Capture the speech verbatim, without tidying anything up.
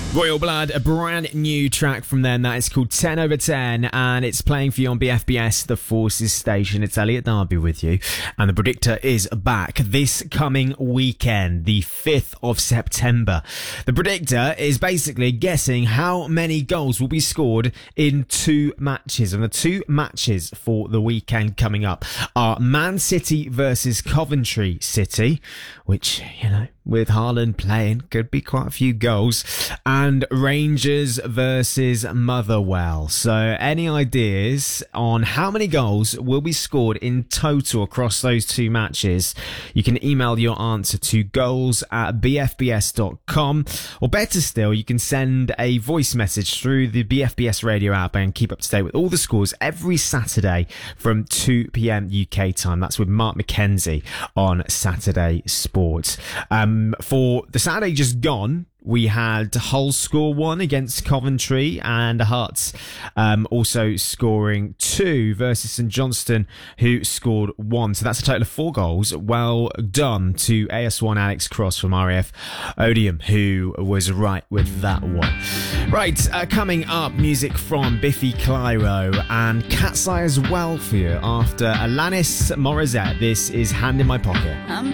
Royal Blood, a brand new track from them that is called ten over ten, and it's playing for you on B F B S, the Forces station. It's Elliot Darby with you, and the Predictor is back this coming weekend, the fifth of September. The Predictor is basically guessing how many goals will be scored in two matches, and the two matches for the weekend coming up are Man City versus Coventry City, which, you know, with Haaland playing, could be quite a few goals, and Rangers versus Motherwell. So any ideas on how many goals will be scored in total across those two matches? You can email your answer to goals at b f b s dot com, or better still, you can send a voice message through the B F B S radio app and keep up to date with all the scores every Saturday from two p.m. U K time. That's with Mark McKenzie on Saturday Sports. Um, for the Saturday just gone, we had Hull score one against Coventry, and Hearts um, also scoring two versus St Johnstone, who scored one. So that's a total of four goals. Well done to A S one Alex Cross from R A F Odium, who was right with that one. Right, uh, coming up, music from Biffy Clyro and Cat's Eye as well for you after Alanis Morissette. This is Hand in My Pocket.